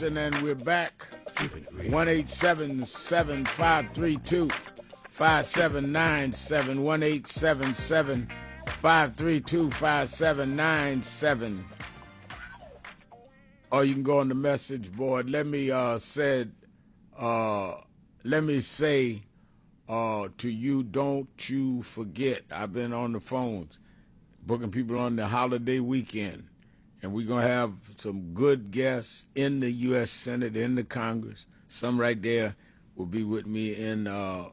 And we're back. 1-877-532-5797. 1-877-532-5797. Or you can go on the message board. Let me say to you, don't you forget. I've been on the phones booking people on the holiday weekend. And we're going to have some good guests in the U.S. Senate, in the Congress. Some right there will be with me in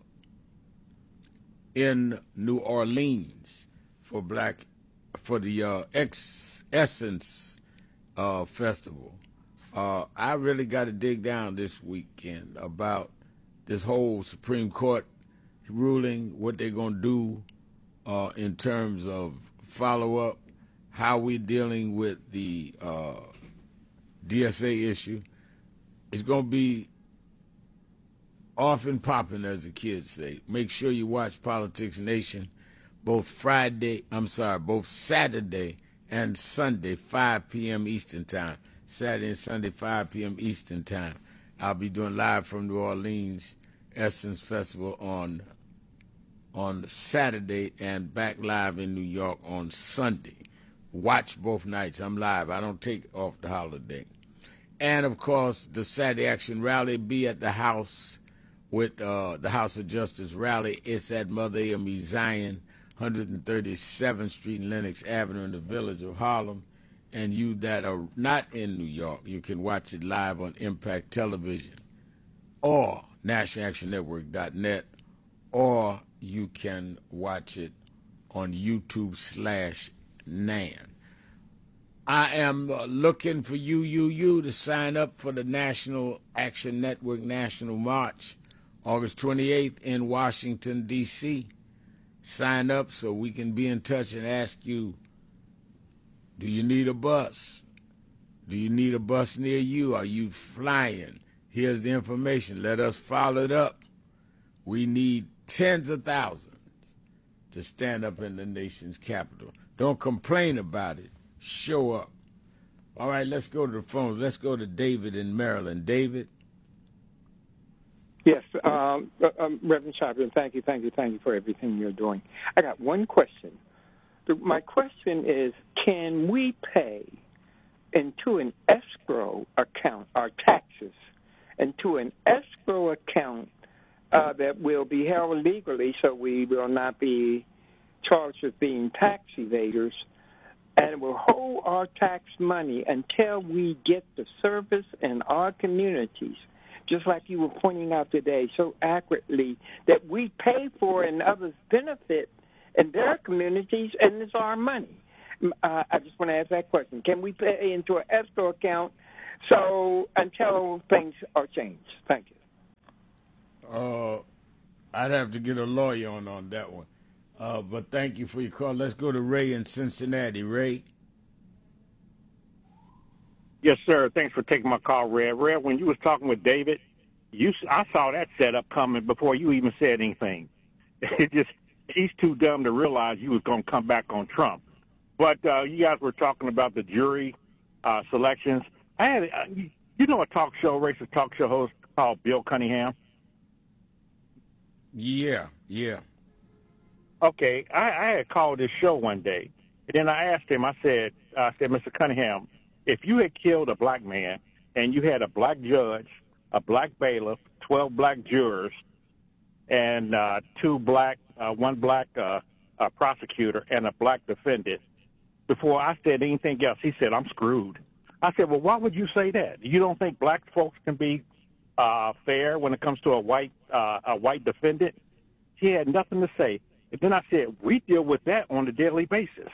New Orleans for the Essence Festival. I really got to dig down this weekend about this whole Supreme Court ruling, what they're going to do in terms of follow-up, how we're dealing with the DSA issue. It's going to be off and popping, as the kids say. Make sure you watch Politics Nation both Saturday and Sunday, 5 p.m. Eastern Time. Saturday and Sunday, 5 p.m. Eastern Time. I'll be doing live from New Orleans Essence Festival on Saturday and back live in New York on Sunday. Watch both nights. I'm live. I don't take off the holiday. And, of course, the Saturday Action Rally be at the House with the House of Justice rally. It's at Mother AME Zion, 137th Street and Lenox Avenue in the village of Harlem. And you that are not in New York, you can watch it live on Impact Television or NationalActionNetwork.net, or you can watch it on YouTube/NAN. I am looking for you to sign up for the National Action Network National March, August 28th in Washington, D.C. Sign up so we can be in touch and ask you, do you need a bus? Do you need a bus near you? Are you flying? Here's the information. Let us follow it up. We need tens of thousands to stand up in the nation's capital. Don't complain about it. Show up. All right, let's go to the phones. Let's go to David in Maryland. David? Yes, Reverend Chapman, thank you for everything you're doing. I got one question. My question is, can we pay into an escrow account our taxes, into an escrow account that will be held legally so we will not be charged with being tax evaders, and will hold our tax money until we get the service in our communities, just like you were pointing out today so accurately, that we pay for and others benefit in their communities, and it's our money. I just want to ask that question. Can we pay into an escrow account so until things are changed? Thank you. I'd have to get a lawyer on that one. But thank you for your call. Let's go to Ray in Cincinnati. Ray? Yes, sir. Thanks for taking my call, Red. Red, when you was talking with David, I saw that setup coming before you even said anything. He's too dumb to realize you was going to come back on Trump. But you guys were talking about the jury selections. I had, a racist talk show host called Bill Cunningham? Yeah. Okay, I had called this show one day, and then I asked him, I said, Mr. Cunningham, if you had killed a black man and you had a black judge, a black bailiff, 12 black jurors, and one black prosecutor and a black defendant, before I said anything else, he said, I'm screwed. I said, well, why would you say that? You don't think black folks can be fair when it comes to a white defendant? He had nothing to say. And then I said, we deal with that on a daily basis,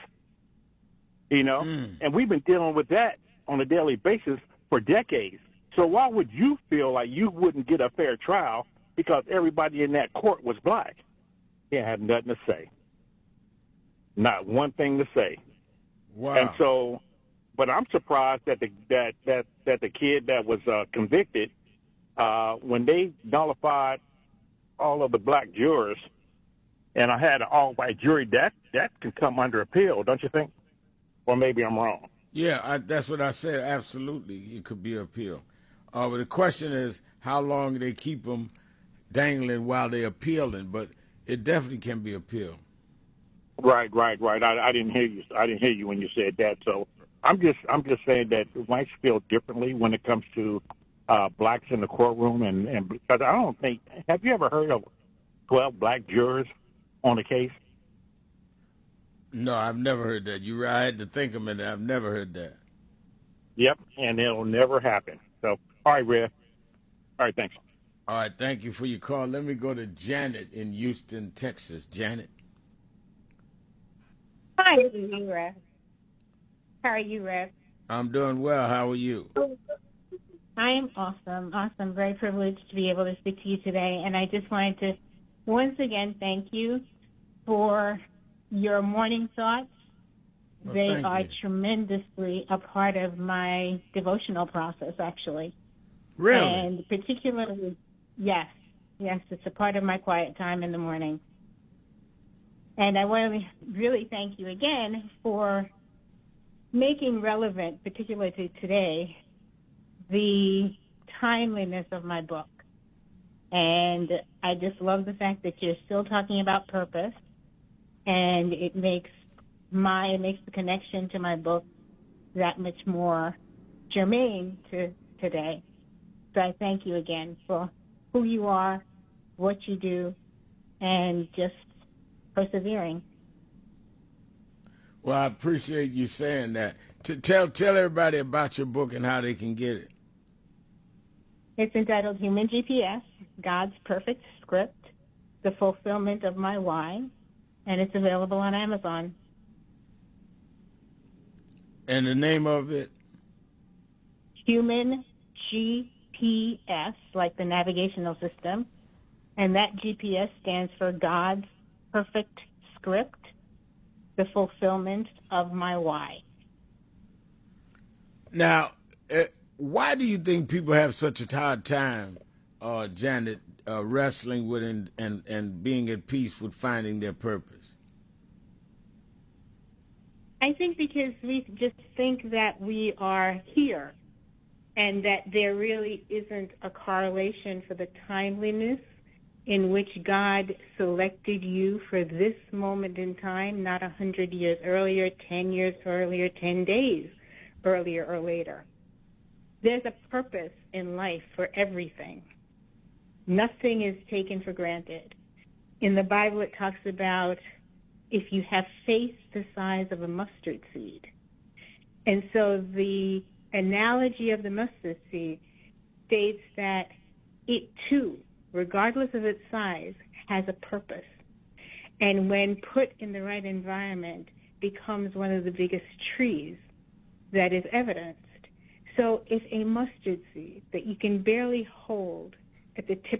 and we've been dealing with that on a daily basis for decades. So why would you feel like you wouldn't get a fair trial because everybody in that court was black? He had nothing to say. Not one thing to say. Wow. And so, but I'm surprised that the kid that was convicted, when they nullified all of the black jurors, and I had an all-white jury, that can come under appeal, don't you think? Or maybe I'm wrong. Yeah, that's what I said. Absolutely, it could be appeal. But the question is how long they keep them dangling while they're appealing. But it definitely can be appealed. Right. I didn't hear you. I didn't hear you when you said that. So I'm just saying that whites feel differently when it comes to blacks in the courtroom, and because I don't think. Have you ever heard of 12 black jurors on a case? No, I've never heard that. I had to think a minute. I've never heard that. Yep, and it'll never happen. So, all right, Red. All right, thanks. All right, thank you for your call. Let me go to Janet in Houston, Texas. Janet. Hi, this is Rev. How are you, Rev? I'm doing well. How are you? I am awesome. Very privileged to be able to speak to you today. And I just wanted to once again thank you for your morning thoughts. Well, they are you. tremendously a part of my devotional process, actually. Really? And particularly, yes, it's a part of my quiet time in the morning. And I want to really thank you again for making relevant, particularly to today, the timeliness of my book. And I just love the fact that you're still talking about purpose, and it makes the connection to my book that much more germane to today. So I thank you again for who you are, what you do, and just persevering. Well, I appreciate you saying that. Tell everybody about your book and how they can get it. It's entitled Human GPS, God's Perfect Script, The Fulfillment of My Why, and it's available on Amazon. And the name of it? Human GPS, like the navigational system, and that GPS stands for God's Perfect Script, The Fulfillment of My Why. Now, why do you think people have such a hard time, Janet, wrestling with and being at peace with finding their purpose? I think because we just think that we are here and that there really isn't a correlation for the timeliness in which God selected you for this moment in time, not 100 years earlier, 10 years earlier, 10 days earlier or later. There's a purpose in life for everything. Nothing is taken for granted. In the Bible, it talks about if you have faith the size of a mustard seed. And so the analogy of the mustard seed states that it too, regardless of its size, has a purpose. And when put in the right environment, becomes one of the biggest trees that is evidenced. So if a mustard seed that you can barely hold at the tip